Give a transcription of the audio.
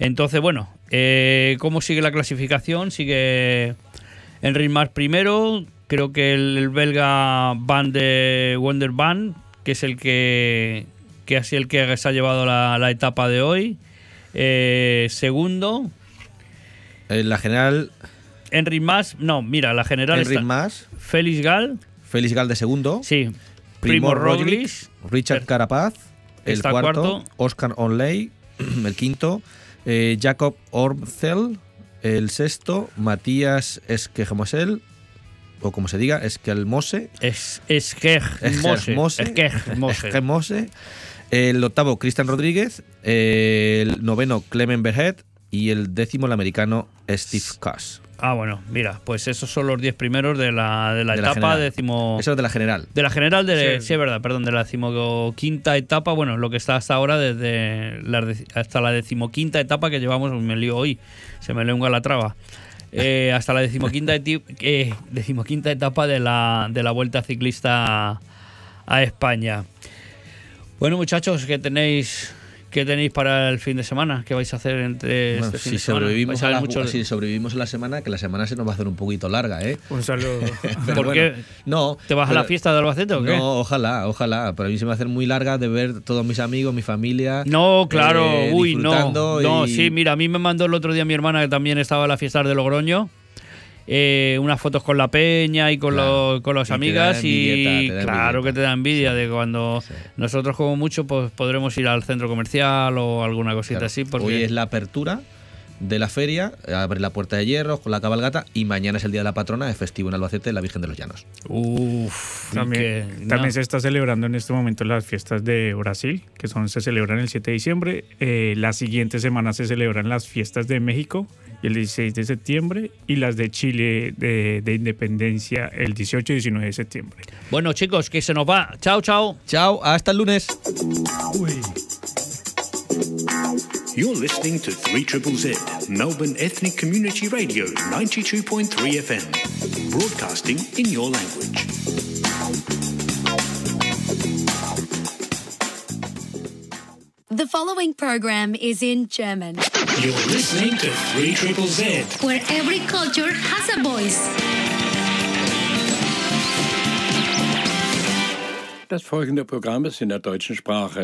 Entonces, bueno, ¿cómo sigue la clasificación? Sigue Henrik Mas primero, creo que el belga Van de Wonderbaan, que es el que ha sido el que se ha llevado la etapa de hoy. Segundo. La general. Henrik Mas, no, mira, la general Henrik está Mas. Félix Gall De segundo. Sí. Primož Roglic. Richard Carapaz. El está cuarto. Oscar Onley. El quinto. Jakob Ormsel. El sexto. Matías Esquermosel. O como se diga, Esquelmose. Esquermose. El octavo, Cristian Rodríguez. El noveno, Clement Berget. Y el décimo, el americano Steve Cass. Ah, bueno, mira, pues esos son los 10 primeros de la etapa. Eso es de la general. De la general, sí, es verdad, perdón, de la decimoquinta etapa. Bueno, lo que está hasta ahora, hasta la decimoquinta etapa que llevamos, me lío hoy, se me lengua la traba. Hasta la decimoquinta etapa de la Vuelta Ciclista a España. Bueno, muchachos, ¿qué tenéis para el fin de semana? ¿Qué vais a hacer entre este fin de semana? Si sobrevivimos a la semana, que la semana se nos va a hacer un poquito larga, ¿eh? Un saludo. ¿Por qué? No. ¿Te vas a la fiesta de Albacete o qué? No, ojalá. Pero a mí se me va a hacer muy larga de ver todos mis amigos, mi familia. No, claro. No. Sí, mira, a mí me mandó el otro día mi hermana, que también estaba en la fiesta de Logroño, unas fotos con la peña y con las amigas, y claro que te da envidia de cuando nosotros como mucho pues podremos ir al centro comercial o alguna cosita así. Porque hoy es la apertura de la feria, abre la Puerta de Hierro con la cabalgata, y mañana es el Día de la Patrona, es festivo en Albacete, la Virgen de los Llanos. También se está celebrando en este momento las fiestas de Brasil, que se celebran el 7 de diciembre. La siguiente semana se celebran las fiestas de México, el 16 de septiembre, y las de Chile de Independencia el 18 y 19 de septiembre. Bueno, chicos, que se nos va. Chao. Chao, hasta el lunes. You're listening to 3ZZZ, Melbourne Ethnic Community Radio, 92.3 FM, broadcasting in your language. The following program is in German. You're listening to 3ZZZ, where every culture has a voice. Das folgende Programm ist in der deutschen Sprache